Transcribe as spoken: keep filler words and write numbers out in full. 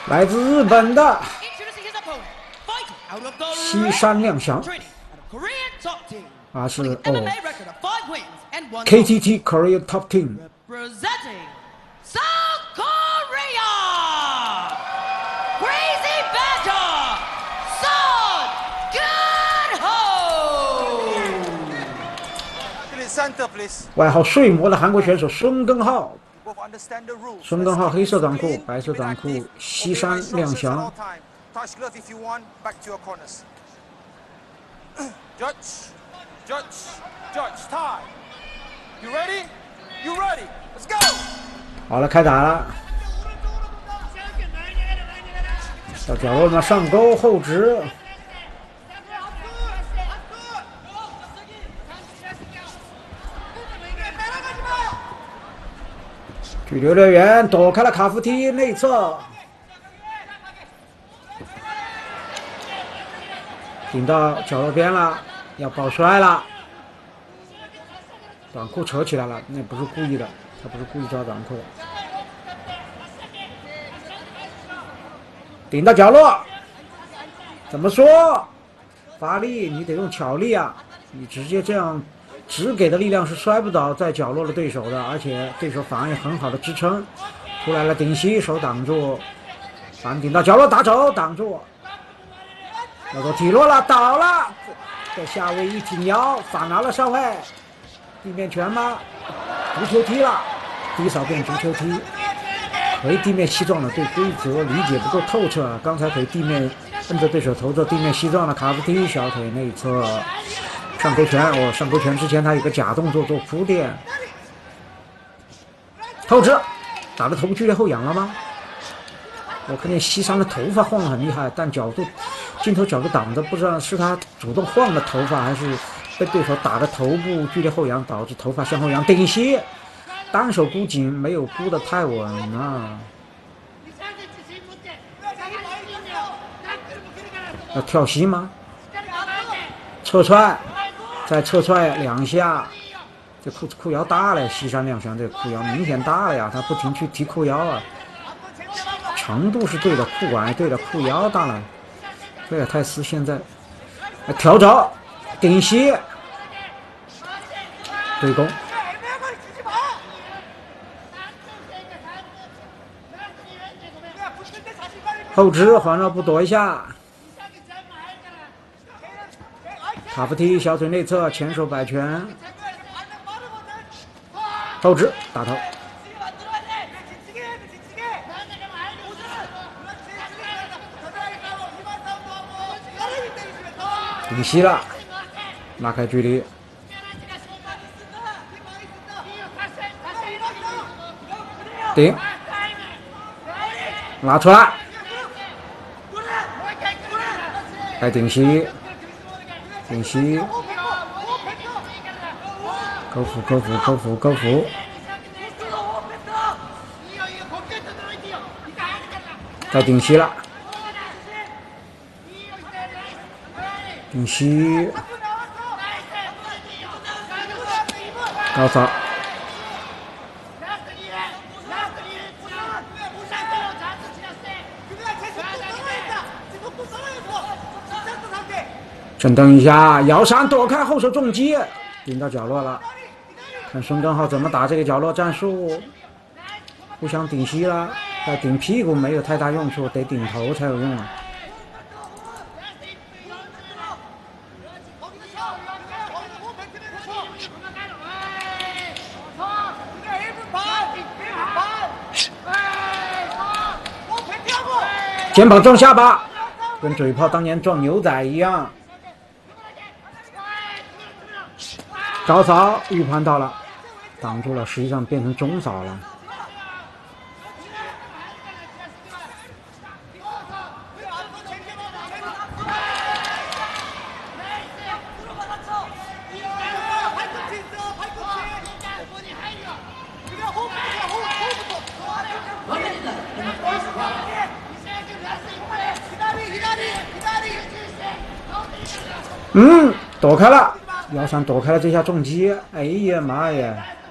来自日本的西山亮翔，啊是哦 ，K T T Korea Top Team。 外号睡魔的韩国选手孙根浩，孙根浩黑色短裤，白色短裤，西山亮翔。好了，开打了。到角落呢，上钩后直。 距离有点远，躲开了卡夫梯内侧，顶到角落边了，要抱摔了，短裤扯起来了，那不是故意的，他不是故意抓短裤的，顶到角落，怎么说？发力你得用巧力啊，你直接这样。 只给的力量是摔不倒在角落的对手的，而且对手反而有很好的支撑。出来了顶膝，手挡住，反顶到角落打走，挡住。要做体落了，倒了，在夏威夷挺腰，反拿了上位。地面拳吗？足球踢了，低扫变足球踢。回地面膝撞的对规则理解不够透彻，刚才回地面摁着对手头做地面膝撞的卡夫踢，小腿内侧。 上勾拳，我、哦、上勾拳之前他有个假动作做铺垫，后直打的头部剧烈后仰了吗？我看见西山的头发晃得很厉害，但角度镜头角度挡着，不知道是他主动晃的头发，还是被对手打的头部剧烈后仰导致头发向后仰顶膝，单手箍紧没有箍得太稳啊！要跳膝吗？侧踹。 再侧踹两下，这裤裤腰大了，西山亮翔这裤腰明显大了呀，他不停去提裤腰啊，程度是对的，裤管也对的，裤腰大了。菲尔泰斯现在调整顶膝对攻，后直环绕步躲一下。 卡夫踢小腿内侧，前手摆拳，后直打头，顶膝了，拉开距离，顶，拉出来，来顶膝。 顶膝，勾腹勾腹勾腹勾腹，该顶膝了，顶膝，高扫，震动一下，摇闪躲开后手重击，顶到角落了。看孙根浩怎么打这个角落战术，互相顶膝了，但顶屁股没有太大用处，得顶头才有用啊。肩膀撞下巴，跟嘴炮当年撞牛仔一样。 高扫预判到了，挡住了，实际上变成中扫了。嗯，躲开了。 腰闪躲开了这下重击，哎呀妈呀！